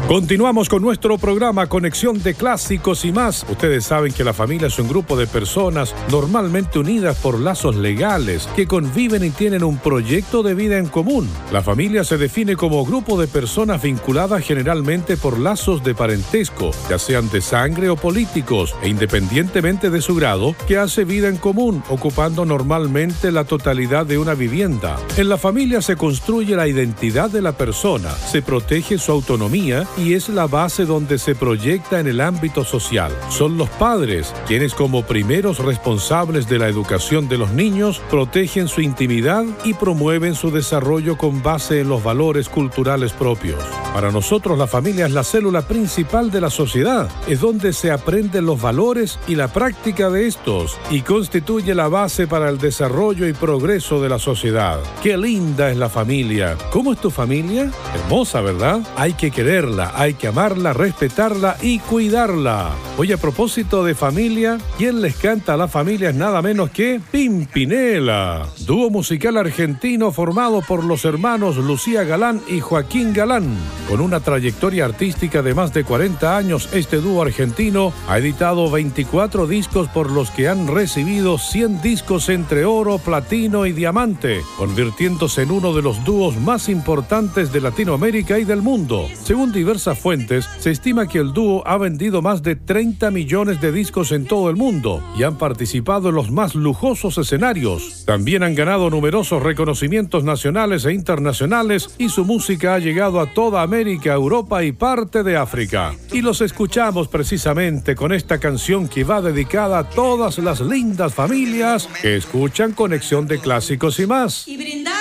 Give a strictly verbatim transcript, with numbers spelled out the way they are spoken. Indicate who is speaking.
Speaker 1: Continuamos con nuestro programa Conexión de Clásicos y más. Ustedes saben que la familia es un grupo de personas normalmente unidas por lazos legales que conviven y tienen un proyecto de vida en común. La familia se define como grupo de personas vinculadas generalmente por lazos de parentesco, ya sean de sangre o políticos, e independientemente de su grado, que hace vida en común, ocupando normalmente la totalidad de una vivienda. En la familia se construye la identidad de la persona, se protege su autonomía y es la base donde se proyecta en el ámbito social. Son los padres quienes, como primeros responsables de la educación de los niños, protegen su intimidad y promueven su desarrollo con base en los valores culturales propios. Para nosotros, la familia es la célula principal de la sociedad, es donde se aprenden los valores y la práctica de estos, y constituye la base para el desarrollo y progreso de la sociedad. ¡Qué linda es la familia! ¿Cómo es tu familia? Hermosa, ¿verdad? Hay que quererla, hay que amarla, respetarla y cuidarla. Hoy, a propósito de familia, quien les canta a la familia es nada menos que Pimpinela, dúo musical argentino formado por los hermanos Lucía Galán y Joaquín Galán. Con una trayectoria artística de más de cuarenta años, este dúo argentino ha editado veinticuatro discos, por los que han recibido cien discos entre oro, platino y diamante, convirtiéndose en uno de los dúos más importantes de Latinoamérica y del mundo. Según diversas fuentes, se estima que el dúo ha vendido más de treinta millones de discos en todo el mundo y han participado en los más lujosos escenarios. También han ganado numerosos reconocimientos nacionales e internacionales y su música ha llegado a toda América, Europa y parte de África. Y los escuchamos precisamente con esta canción que va dedicada a todas las lindas familias que escuchan Conexión de Clásicos y más.
Speaker 2: Y brindar